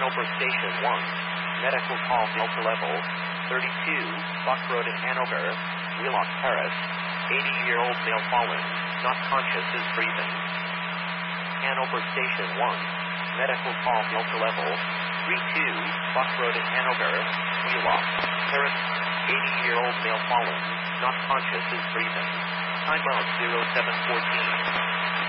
Hanover Station 1. Medical call Delta Level 32, Buck Road in Hanover, Wheelock Terrace. 80-year-old male fallen, not conscious, is breathing. Hanover Station 1. Medical call Delta Level 32, Buck Road in Hanover, Wheelock Terrace. 80-year-old male fallen, not conscious, is breathing. Timeout 0714.